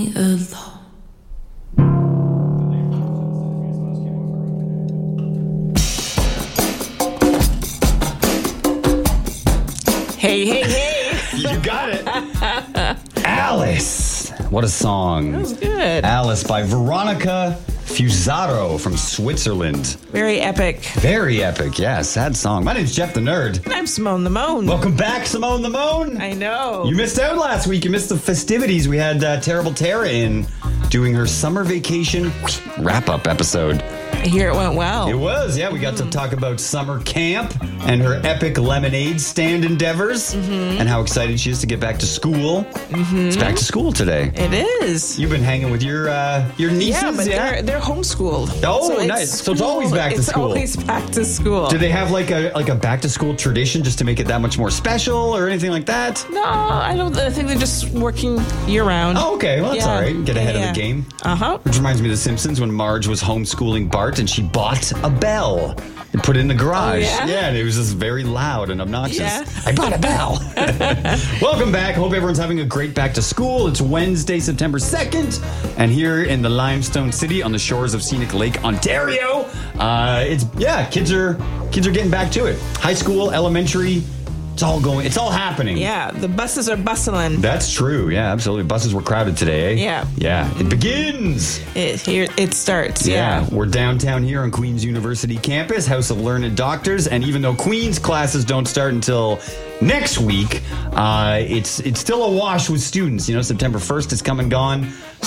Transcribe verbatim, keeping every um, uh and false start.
Hey, hey, hey. You got it. Alice. What a song. That was good. Alice by Veronica Fusaro from Switzerland. Very epic. Very epic, yeah. Sad song. My name's Jeff the Nerd. And I'm Simone the Moan. Welcome back, Simone the Moan. I know. You missed out last week. You missed the festivities. We had uh, Terrible Tara in doing her summer vacation wrap-up episode. I hear it went well. It was, yeah. We got to talk about summer camp and her epic lemonade stand endeavors Mm-hmm. and how excited she is to get back to school. Mm-hmm. It's back to school today. It is. You've been hanging with your uh, your nieces, Yeah, but yeah? they're they're homeschooled. Oh, So it's nice. So it's always back to it's school. always back to school. Do they have like a like a back to school tradition just to make it that much more special or anything like that? No, I don't. I think they're just working year round. Oh, okay. Well, that's Yeah. all right. Get ahead Yeah, of the yeah. game. Uh huh. Which reminds me of The Simpsons when Marge was homeschooling Bart and she bought a bell and put it in the garage. Oh, yeah? and it was just very loud and obnoxious. Yeah. I bought a bell. Welcome back. Hope everyone's having a great back to school. It's Wednesday, September second, and here in the Limestone City on the shores of Scenic Lake, Ontario, uh, it's yeah, kids are kids are getting back to it. High school, elementary, it's all going. It's all happening. Yeah, the buses are bustling. That's true. Yeah, absolutely. Buses were crowded today, eh? Yeah. Yeah. It begins. It here it starts. Yeah. We're downtown here on Queen's University campus, House of Learned Doctors, and even though Queen's classes don't start until next week, uh, it's it's still a wash with students. You know, September first is come and gone.